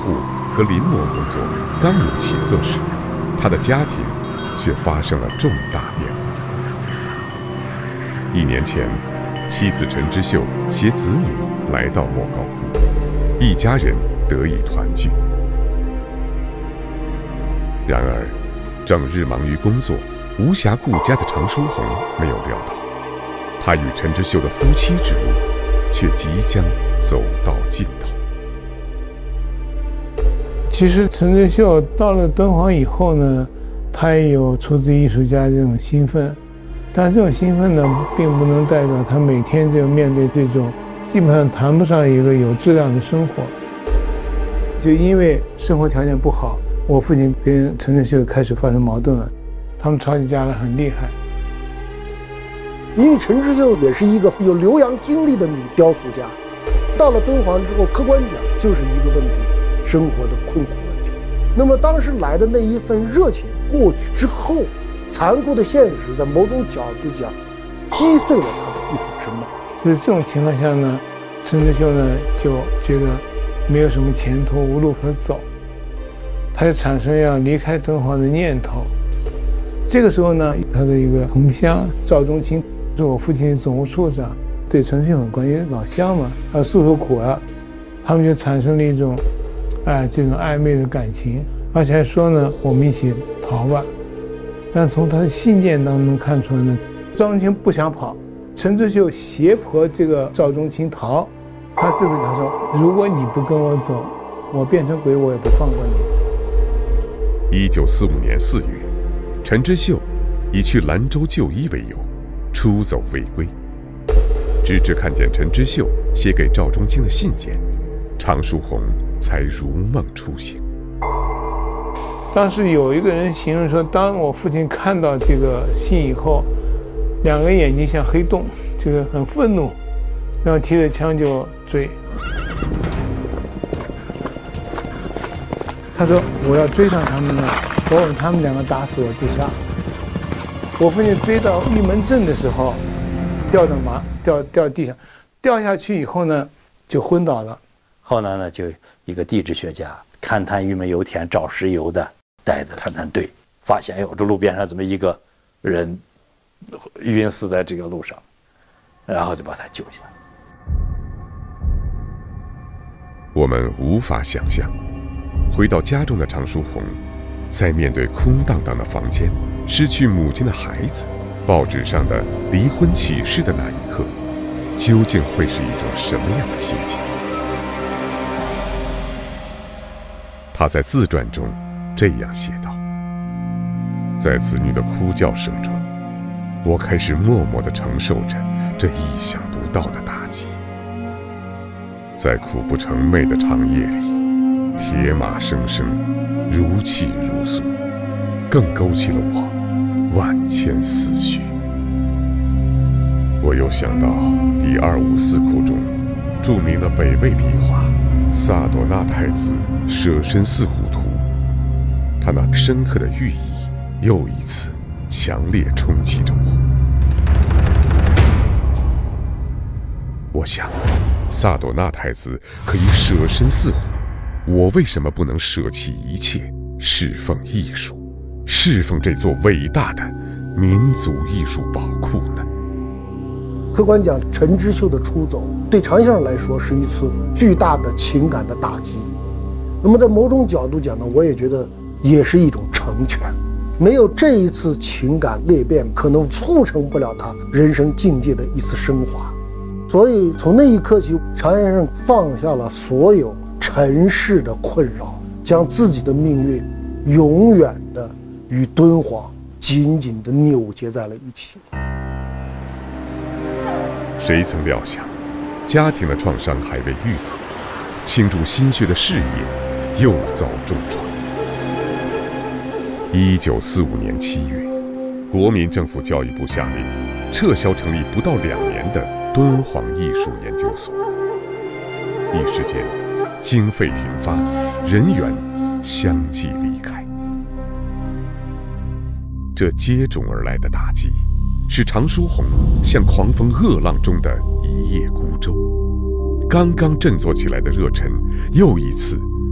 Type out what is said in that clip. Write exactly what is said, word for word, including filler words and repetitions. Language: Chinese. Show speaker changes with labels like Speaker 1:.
Speaker 1: 护和临摹工作刚有起色时，他的家庭却发生了重大变化。一年前，妻子陈之秀携子女来到莫高窟，一家人得以团聚。然而，正日忙于工作、无暇顾家的常书鸿没有料到，他与陈之秀的夫妻之路却即将走到尽头。
Speaker 2: 其实陈之秀到了敦煌以后呢，他也有出自艺术家这种兴奋，但这种兴奋呢，并不能代表他每天就面对这种基本上谈不上一个有质量的生活。就因为生活条件不好，我父亲跟陈之秀开始发生矛盾了，他们吵起架来很厉害。
Speaker 3: 因为陈之秀也是一个有留洋经历的女雕塑家，到了敦煌之后，客观讲就是一个问题，生活的困苦问题。那么当时来的那一份热情过去之后，残酷的现实在某种角度讲击碎了他的艺术之梦。
Speaker 2: 所以这种情况下呢，陈之秀呢就觉得没有什么前途，无路可走，他就产生要离开敦煌的念头。这个时候呢，他的一个同乡赵中清是我父亲的总务处长，对陈之秀很关心，老乡嘛，他诉诉苦啊，他们就产生了一种哎这种暧昧的感情，而且还说呢，我们一起逃吧。但从他的信件当中能看出来呢，赵中清不想跑，陈之秀胁迫这个赵中清逃。他这回他说，如果你不跟我走，我变成鬼我也不放过你。
Speaker 1: 一九四五年四月，陈之秀以去兰州就医为由出走未归。直至看见陈之秀写给赵中清的信件，常书鸿才如梦初醒。
Speaker 2: 当时有一个人形容说，当我父亲看到这个信以后，两个眼睛像黑洞，就是很愤怒，然后提着枪就追。他说我要追上他们了，我把他们两个打死，我自杀。我父亲追到玉门镇的时候，掉到马掉掉地上，掉下去以后呢，就昏倒了。
Speaker 4: 后来呢，就一个地质学家勘探玉门油田找石油的，带着探探队，发现有这路边上怎么一个人晕死在这个路上，然后就把他救下。
Speaker 1: 我们无法想象，回到家中的常书鸿，在面对空荡荡的房间、失去母亲的孩子、报纸上的离婚启事的那一刻，究竟会是一种什么样的心情？他在自传中这样写道：在子女的哭叫声中，我开始默默地承受着这意想不到的打击。在苦不成寐的长夜里，铁马声声，如泣如诉，更勾起了我万千思绪。我又想到第二五四库中著名的北魏笔画萨朵纳太子舍身饲虎图，他那深刻的寓意又一次强烈冲击着我。我想，萨朵纳太子可以舍身饲虎，我为什么不能舍弃一切，侍奉艺术，侍奉这座伟大的民族艺术宝库呢？
Speaker 3: 客观讲，陈之秀的出走对常先生来说是一次巨大的情感的打击。那么在某种角度讲呢，我也觉得也是一种成全。没有这一次情感裂变，可能促成不了他人生境界的一次升华。所以从那一刻起，常先生放下了所有尘世的困扰，将自己的命运永远的与敦煌紧紧地扭结在了一起。
Speaker 1: 谁曾料想，家庭的创伤还未愈合，倾注心血的事业又遭重创。一九四五年七月，国民政府教育部下令撤销成立不到两年的敦煌艺术研究所。一时间，经费停发，人员相继离开。这接踵而来的打击，使常书鸿像狂风恶浪中的一叶孤舟，刚刚振作起来的热忱又一次